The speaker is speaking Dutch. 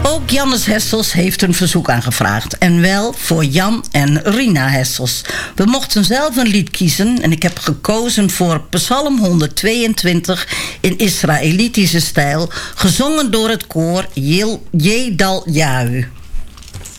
Ook Jannes Hessels heeft een verzoek aangevraagd. En wel voor Jan en Rina Hessels. We mochten zelf een lied kiezen en ik heb gekozen voor Psalm 122 in Israëlitische stijl, gezongen door het koor Jedal Yahu.